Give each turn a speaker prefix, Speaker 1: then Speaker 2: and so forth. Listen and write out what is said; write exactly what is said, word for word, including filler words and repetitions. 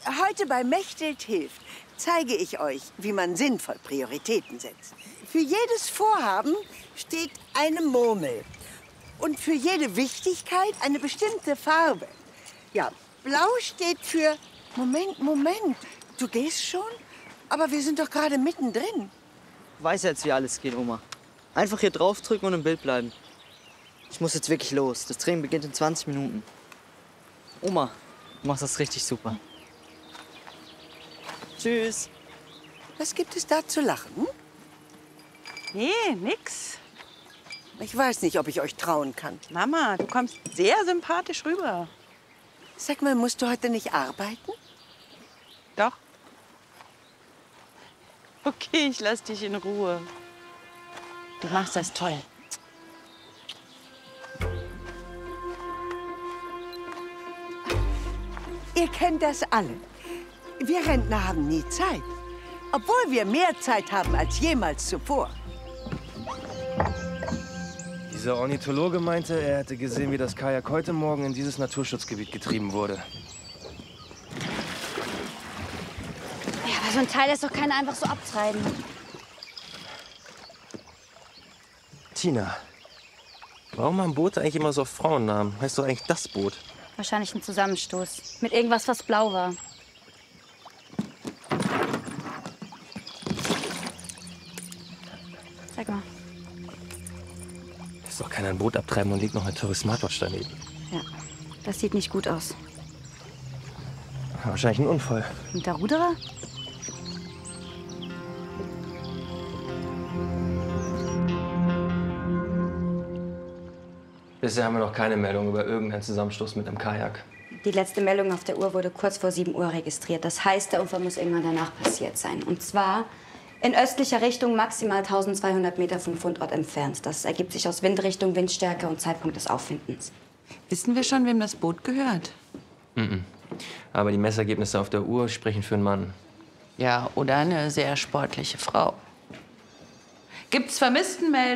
Speaker 1: Heute bei Mechthild hilft zeige ich euch, wie man sinnvoll Prioritäten setzt. Für jedes Vorhaben steht eine Murmel. Und für jede Wichtigkeit eine bestimmte Farbe. Ja, blau steht für... Moment, Moment. Du gehst schon? Aber wir sind doch gerade mittendrin.
Speaker 2: Ich weiß jetzt, wie alles geht, Oma. Einfach hier draufdrücken und im Bild bleiben. Ich muss jetzt wirklich los. Das Training beginnt in zwanzig Minuten. Oma, du machst das richtig super. Tschüss.
Speaker 1: Was gibt es da zu lachen? Hm?
Speaker 3: Nee, nix.
Speaker 1: Ich weiß nicht, ob ich euch trauen kann.
Speaker 3: Mama, du kommst sehr sympathisch rüber.
Speaker 1: Sag mal, musst du heute nicht arbeiten?
Speaker 3: Doch. Okay, ich lass dich in Ruhe. Du machst das toll.
Speaker 1: Ihr kennt das alle. Wir Rentner haben nie Zeit. Obwohl wir mehr Zeit haben als jemals zuvor.
Speaker 4: Dieser Ornithologe meinte, er hätte gesehen, wie das Kajak heute Morgen in dieses Naturschutzgebiet getrieben wurde.
Speaker 5: Ja, aber so ein Teil lässt doch keiner einfach so abtreiben.
Speaker 4: Tina, warum haben Boote eigentlich immer so Frauennamen? Heißt doch eigentlich das Boot?
Speaker 5: Wahrscheinlich ein Zusammenstoß. Mit irgendwas, was blau war. Sag mal.
Speaker 4: Ist doch keiner ein Boot abtreiben und liegt noch ein teures Smartwatch daneben.
Speaker 5: Ja, das sieht nicht gut aus.
Speaker 4: Wahrscheinlich ein Unfall.
Speaker 5: Und der Ruderer?
Speaker 4: Bisher haben wir noch keine Meldung über irgendeinen Zusammenstoß mit einem Kajak.
Speaker 5: Die letzte Meldung auf der Uhr wurde kurz vor sieben Uhr registriert. Das heißt, der Unfall muss irgendwann danach passiert sein. Und zwar in östlicher Richtung, maximal tausendzweihundert Meter vom Fundort entfernt. Das ergibt sich aus Windrichtung, Windstärke und Zeitpunkt des Auffindens.
Speaker 3: Wissen wir schon, wem das Boot gehört?
Speaker 4: Mhm. Aber die Messergebnisse auf der Uhr sprechen für einen Mann.
Speaker 3: Ja, oder eine sehr sportliche Frau. Gibt's Vermisstenmeldungen?